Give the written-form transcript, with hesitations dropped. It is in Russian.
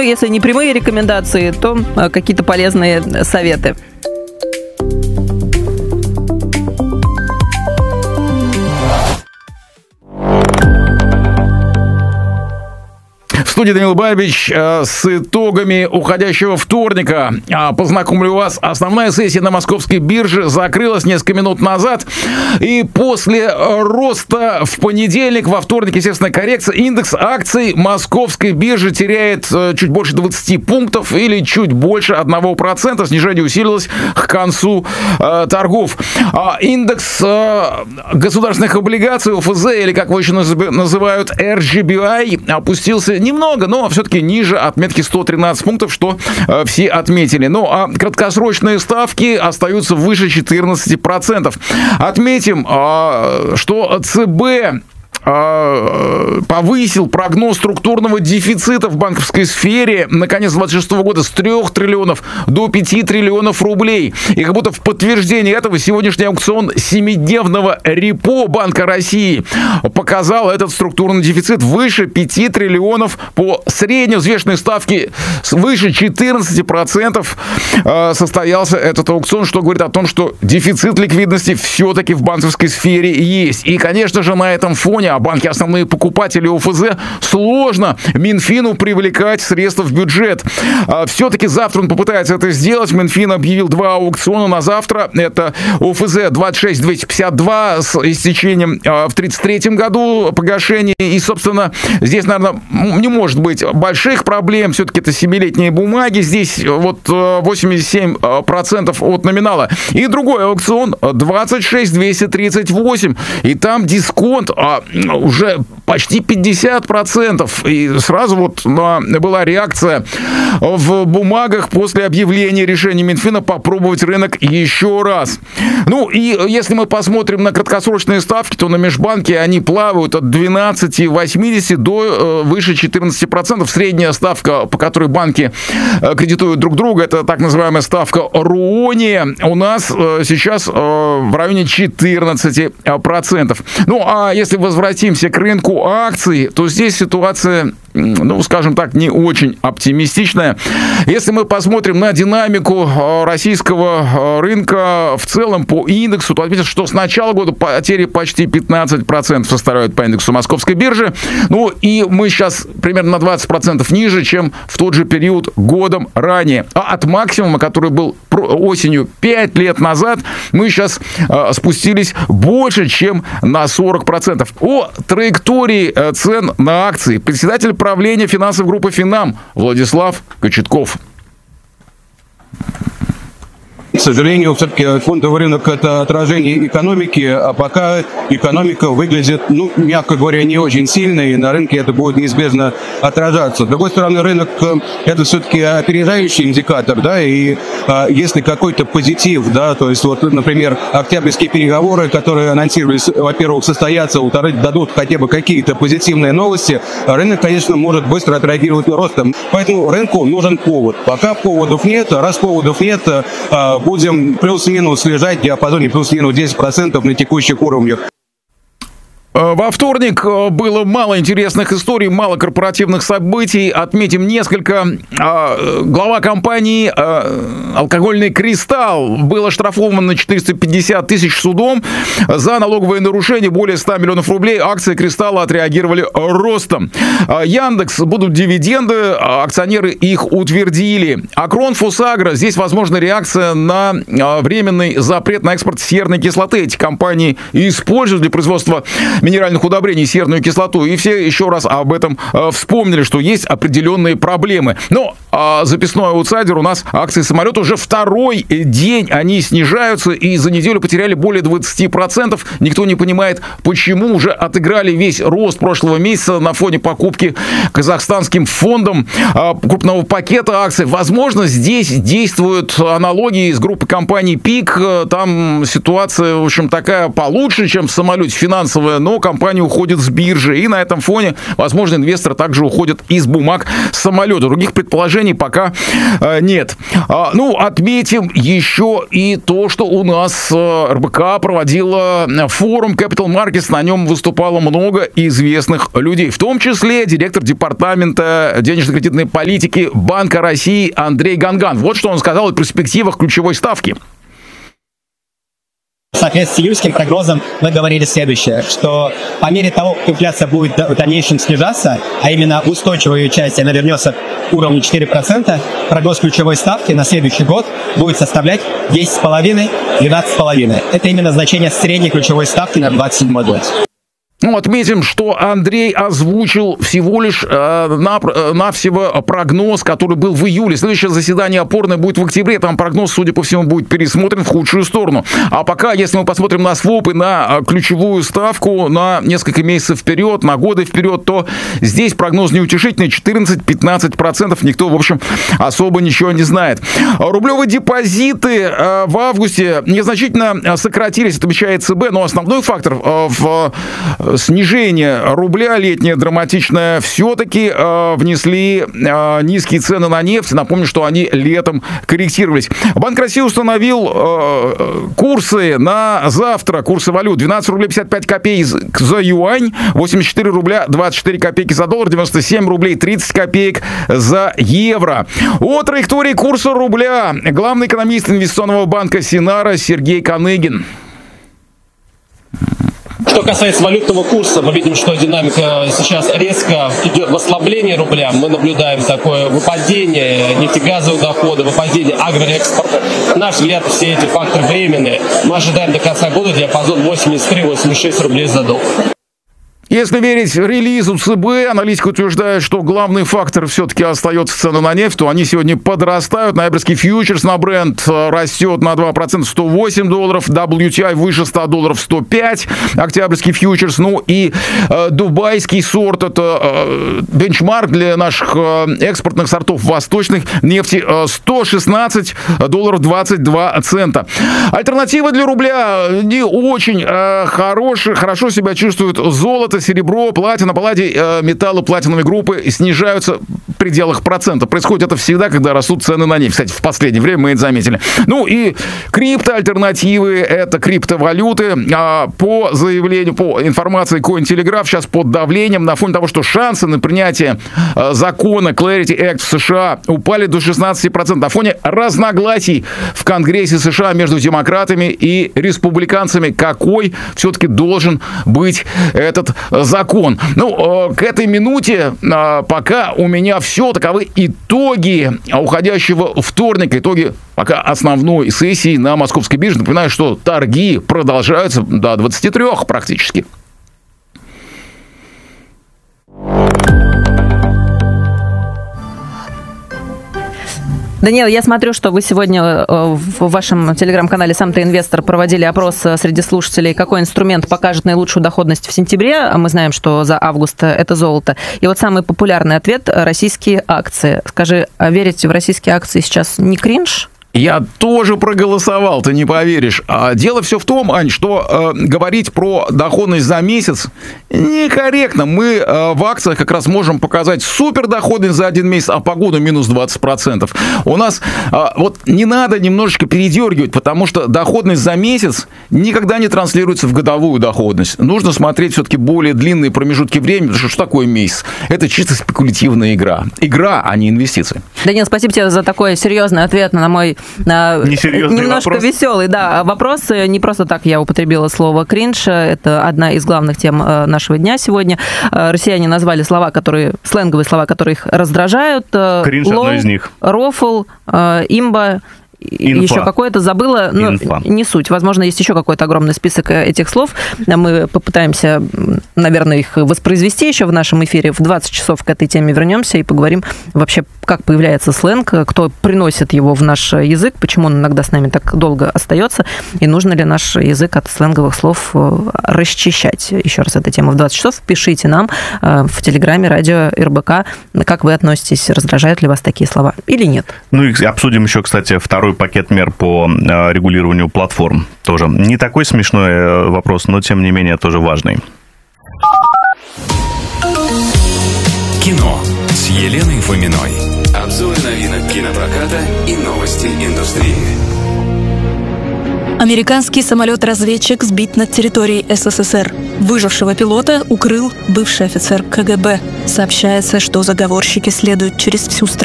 если не прямые рекомендации, то какие-то полезные советы. В студии Данил Бабич с итогами уходящего вторника. Познакомлю вас. Основная сессия на московской бирже закрылась несколько минут назад. И после роста в понедельник, во вторник, естественно, коррекция. Индекс акций московской биржи теряет чуть больше 20 пунктов или чуть больше 1%. Снижение усилилось к концу торгов. Индекс государственных облигаций, ОФЗ, или как его еще называют, RGBI, опустился немного, но все-таки ниже отметки 113 пунктов, что все отметили. Ну, а краткосрочные ставки остаются выше 14%. Отметим, что ЦБ повысил прогноз структурного дефицита в банковской сфере на конец 2026 года с 3 триллионов до 5 триллионов рублей. И как будто в подтверждение этого сегодняшний аукцион 7-дневного репо Банка России показал этот структурный дефицит выше 5 триллионов по средневзвешенной ставке свыше 14% состоялся этот аукцион, что говорит о том, что дефицит ликвидности все-таки в банковской сфере есть. И, конечно же, на этом фоне, а банки основные покупатели ОФЗ, сложно Минфину привлекать средства в бюджет. Все-таки завтра он попытается это сделать. Минфин объявил 2 аукциона на завтра. Это ОФЗ 26252 с истечением в 1933 году погашения. И, собственно, здесь, наверное, не может быть больших проблем. Все-таки это 7-летние бумаги. Здесь вот 87% от номинала. И другой аукцион 26238. И там дисконт уже почти 50%. И сразу вот была реакция в бумагах после объявления решения Минфина попробовать рынок еще раз. Ну, и если мы посмотрим на краткосрочные ставки, то на межбанке они плавают от 12,80 до выше 14%. Средняя ставка, по которой банки кредитуют друг друга, это так называемая ставка РУОНИ, у нас сейчас в районе 14%. Ну, а если возвратимся к рынку акций, то здесь ситуация, ну, скажем так, не очень оптимистичная. Если мы посмотрим на динамику российского рынка в целом по индексу, то отметим, что с начала года потери почти 15% составляют по индексу московской биржи. Ну, и мы сейчас примерно на 20% ниже, чем в тот же период годом ранее. А от максимума, который был осенью 5 лет назад, мы сейчас спустились больше, чем на 40%. О траектории цен на акции председатель правления финансовой группы «Финам» Владислав Кочетков. К сожалению, все-таки фондовый рынок – это отражение экономики, а пока экономика выглядит, ну, мягко говоря, не очень сильно, и на рынке это будет неизбежно отражаться. С другой стороны, рынок – это все-таки опережающий индикатор, да, и если какой-то позитив, да, то есть вот, например, октябрьские переговоры, которые анонсировались, во-первых, состоятся, во-вторых, дадут хотя бы какие-то позитивные новости, рынок, конечно, может быстро отреагировать ростом. Поэтому рынку нужен повод. Пока поводов нет, раз поводов нет, будем плюс-минус лежать в диапазоне плюс-минус 10% на текущих уровнях. Во вторник было мало интересных историй, мало корпоративных событий. Отметим несколько. Глава компании «Алкогольный Кристалл» был оштрафован на 450 тысяч судом за налоговые нарушения, более 100 миллионов рублей. Акции «Кристалла» отреагировали ростом. Яндекс, будут дивиденды, акционеры их утвердили. Акрон Фосагро, здесь возможна реакция на временный запрет на экспорт серной кислоты. Эти компании используют для производства минеральных удобрений серную кислоту, и все еще раз об этом вспомнили, что есть определенные проблемы. Но записной аутсайдер у нас акции самолета уже второй день они снижаются, и за неделю потеряли более 20%. Никто не понимает, почему. Уже отыграли весь рост прошлого месяца на фоне покупки казахстанским фондом крупного пакета акций. Возможно, здесь действуют аналогии с группой компаний ПИК. Там ситуация, в общем, такая получше, чем в самолете, финансовая, но но компания уходит с биржи. И на этом фоне, возможно, инвесторы также уходят из бумаг самолета. Других предположений пока нет. Отметим еще и то, что у нас РБК проводила форум Capital Markets. На нем выступало много известных людей, в том числе директор департамента денежно-кредитной политики Банка России Андрей Ганган. Вот что он сказал о перспективах ключевой ставки. Соответственно, с июльским прогнозом мы говорили следующее, что по мере того, как инфляция будет в дальнейшем снижаться, а именно устойчивая ее часть, она вернется к уровню 4%, прогноз ключевой ставки на следующий год будет составлять 10,5-12,5%. Это именно значение средней ключевой ставки на 2027 год. Отметим, что Андрей озвучил всего лишь навсего прогноз, который был в июле. Следующее заседание опорное будет в октябре. Там прогноз, судя по всему, будет пересмотрен в худшую сторону. А пока, если мы посмотрим на своп и на ключевую ставку на несколько месяцев вперед, на годы вперед, то здесь прогноз неутешительный. 14-15%. Никто, в общем, особо ничего не знает. Рублевые депозиты в августе незначительно сократились, отмечает ЦБ. Но основной фактор в снижение рубля летнее драматичное все-таки внесли низкие цены на нефть. Напомню, что они летом корректировались. Банк России установил курсы на завтра, курсы валют. 12 рублей 55 копеек за юань, 84 рубля 24 копейки за доллар, 97 рублей 30 копеек за евро. О траектории курса рубля главный экономист инвестиционного банка Синара Сергей Каныгин. Что касается валютного курса, мы видим, что динамика сейчас резко идет в ослабление рубля. Мы наблюдаем такое выпадение нефтегазовых доходов, выпадение агроэкспорта. На наш взгляд, все эти факторы временные. Мы ожидаем до конца года диапазон 83-86 рублей за доллар. Если верить релизу ЦБ, аналитики утверждают, что главный фактор все-таки остается цена на нефть, то они сегодня подрастают. Ноябрьский фьючерс на Brent растет на 2%, $108, WTI выше $100, 105, октябрьский фьючерс. Ну и дубайский сорт, это бенчмарк для наших экспортных сортов восточных нефти, $116.22. Альтернатива для рубля не очень хорошо себя чувствует золото, серебро, платина, палладий, металлы платиновой группы снижаются в пределах процента. Происходит это всегда, когда растут цены на нефть. Кстати, в последнее время мы это заметили. Ну и криптоальтернативы, это криптовалюты. По заявлению, по информации Cointelegraph, сейчас под давлением на фоне того, что шансы на принятие закона Clarity Act в США упали до 16%. На фоне разногласий в Конгрессе США между демократами и республиканцами, какой все-таки должен быть этот закон. Ну, к этой минуте пока у меня все. Таковы итоги уходящего вторника, итоги пока основной сессии на Московской бирже. Напоминаю, что торги продолжаются до 23 практически. Даниил, я смотрю, что вы сегодня в вашем телеграм-канале «Сам ты инвестор» проводили опрос среди слушателей, какой инструмент покажет наилучшую доходность в сентябре. Мы знаем, что за август это золото. И вот самый популярный ответ – российские акции. Скажи, а верить в российские акции сейчас не кринж? Я тоже проголосовал, ты не поверишь. Дело все в том, Ань, что говорить про доходность за месяц некорректно. Мы в акциях как раз можем показать супердоходность за один месяц, а по году минус 20%. У нас вот не надо немножечко передергивать, потому что доходность за месяц никогда не транслируется в годовую доходность. Нужно смотреть все-таки более длинные промежутки времени, потому что такое месяц? Это чисто спекулятивная игра. Игра, а не инвестиции. Даниил, спасибо тебе за такой серьезный ответ на мой немножко вопрос. Веселый, да, вопрос. Не просто так я употребила слово «кринж». Это одна из главных тем нашего дня сегодня. Россияне назвали слова, сленговые слова, которые их раздражают. Кринж одно из них. Рофл, имба. Инфа. Еще какое-то забыла, но не суть. Возможно, есть еще какой-то огромный список этих слов. Мы попытаемся, наверное, их воспроизвести еще в нашем эфире. В 20 часов к этой теме вернемся и поговорим вообще, как появляется сленг, кто приносит его в наш язык, почему он иногда с нами так долго остается, и нужно ли наш язык от сленговых слов расчищать. Еще раз, эта тема в 20 часов. Пишите нам в Телеграме радио РБК, как вы относитесь, раздражают ли вас такие слова или нет. Ну и обсудим еще, кстати, второй пакет мер по регулированию платформ. Тоже не такой смешной вопрос, но тем не менее тоже важный. Кино с Еленой Фоминой. Обзоры новинок кинопроката и новости индустрии. Американский самолет-разведчик сбит над территорией СССР. Выжившего пилота укрыл бывший офицер КГБ. Сообщается, что заговорщики следуют через всю страну.